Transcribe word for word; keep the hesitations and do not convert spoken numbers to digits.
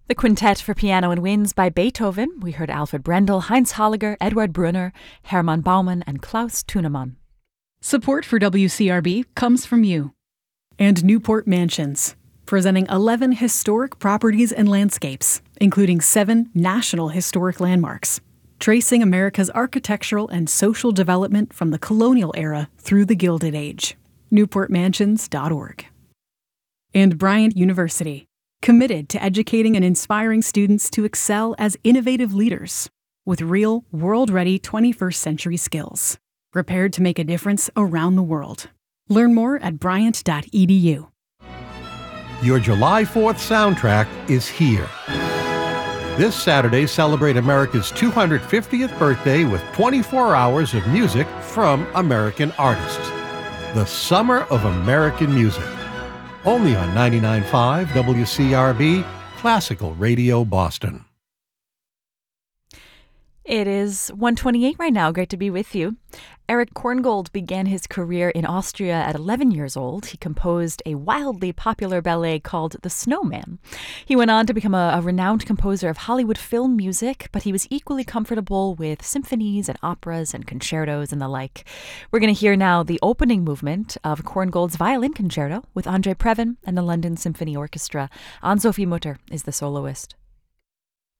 The Quintet for Piano and Winds by Beethoven. We heard Alfred Brendel, Heinz Holliger, Eduard Brunner, Hermann Baumann, and Klaus Thunemann. Support for W C R B comes from you. And Newport Mansions, presenting eleven historic properties and landscapes, including seven national historic landmarks, tracing America's architectural and social development from the colonial era through the Gilded Age. newport mansions dot org. And Bryant University, committed to educating and inspiring students to excel as innovative leaders with real, world-ready twenty-first century skills, prepared to make a difference around the world. Learn more at bryant dot e d u. Your July fourth soundtrack is here. This Saturday, celebrate America's two hundred fiftieth birthday with twenty-four hours of music from American artists. The Summer of American Music. Only on ninety-nine point five W C R B, Classical Radio Boston. It is one twenty-eight right now. Great to be with you. Erich Korngold began his career in Austria at eleven years old. He composed a wildly popular ballet called The Snowman. He went on to become a, a renowned composer of Hollywood film music, but he was equally comfortable with symphonies and operas and concertos and the like. We're going to hear now the opening movement of Korngold's Violin Concerto with Andre Previn and the London Symphony Orchestra. Anne-Sophie Mutter is the soloist.